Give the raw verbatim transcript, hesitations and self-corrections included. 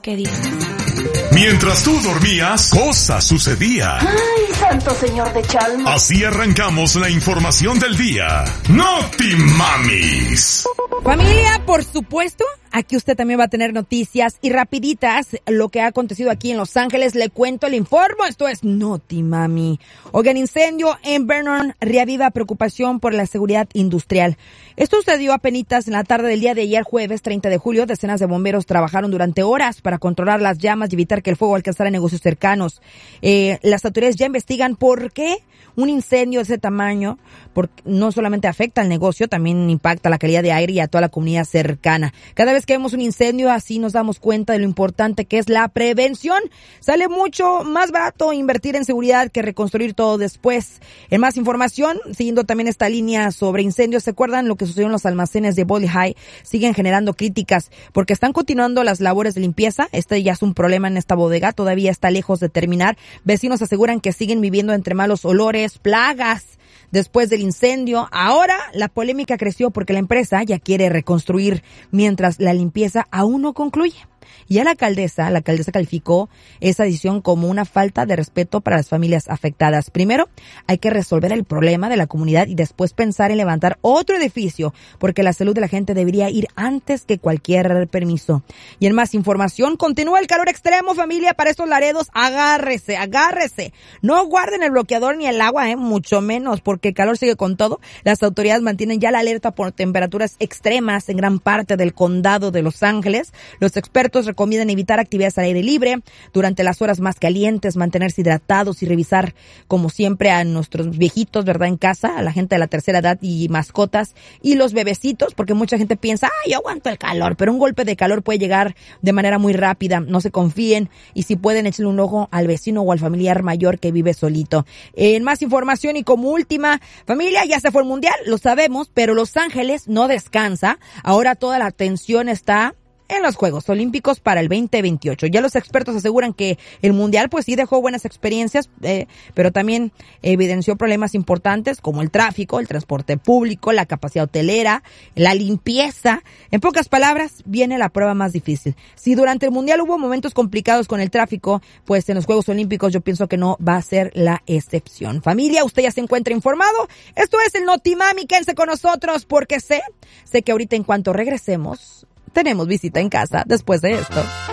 ¿Qué dices? Mientras tú dormías, cosas sucedían. ¡Ay, santo señor de Chalma! Así arrancamos la información del día. ¡Noti Mamis! Familia, por supuesto, aquí usted también va a tener noticias y rapiditas lo que ha acontecido aquí en Los Ángeles. Le cuento, le informo, esto es Noti Mami. Oigan, incendio en Vernon reaviva preocupación por la seguridad industrial. Esto sucedió apenitas en la tarde del día de ayer, jueves treinta de julio. Decenas de bomberos trabajaron durante horas para controlar las llamas y evitar que el fuego alcanzara negocios cercanos. Eh, las autoridades ya investigan por qué un incendio de ese tamaño, porque no solamente afecta al negocio, también impacta la calidad de aire y a toda la comunidad cercana. Cada vez que vemos un incendio así nos damos cuenta de lo importante que es la prevención. Sale mucho más barato invertir en seguridad que reconstruir todo después. En más información, siguiendo también esta línea sobre incendios, ¿se acuerdan lo que sucedió en los almacenes de Bolly High? Siguen generando críticas porque están continuando las labores de limpieza. Este ya es un problema en esta bodega, todavía está lejos de terminar. Vecinos aseguran que siguen viviendo entre malos olores, plagas después del incendio. Ahora la polémica creció porque la empresa ya quiere reconstruir mientras la limpieza aún no concluye. Y a la alcaldesa, la alcaldesa calificó esa decisión como una falta de respeto para las familias afectadas. Primero, hay que resolver el problema de la comunidad y después pensar en levantar otro edificio, porque la salud de la gente debería ir antes que cualquier permiso. Y en más información, continúa el calor extremo, familia, para estos Laredos. Agárrese, agárrese. No guarden el bloqueador ni el agua, eh, mucho menos, porque el calor sigue con todo. Las autoridades mantienen ya la alerta por temperaturas extremas en gran parte del condado de Los Ángeles. Los expertos recomiendan evitar actividades al aire libre durante las horas más calientes, mantenerse hidratados y revisar, como siempre, a nuestros viejitos, ¿verdad?, en casa, a la gente de la tercera edad y mascotas y los bebecitos, porque mucha gente piensa, ay, yo aguanto el calor, pero un golpe de calor puede llegar de manera muy rápida. No se confíen y si pueden, échenle un ojo al vecino o al familiar mayor que vive solito. En más información y como última, familia, ya se fue el mundial, lo sabemos, pero Los Ángeles no descansa. Ahora toda la atención está en los Juegos Olímpicos para el veinte veintiocho. Ya los expertos aseguran que el Mundial pues sí dejó buenas experiencias, eh, pero también evidenció problemas importantes como el tráfico, el transporte público, la capacidad hotelera, la limpieza. En pocas palabras, viene la prueba más difícil. Si durante el Mundial hubo momentos complicados con el tráfico, pues en los Juegos Olímpicos yo pienso que no va a ser la excepción. Familia, usted ya se encuentra informado. Esto es el Noti Mami, quédense con nosotros porque sé, sé que ahorita en cuanto regresemos, tenemos visita en casa después de esto.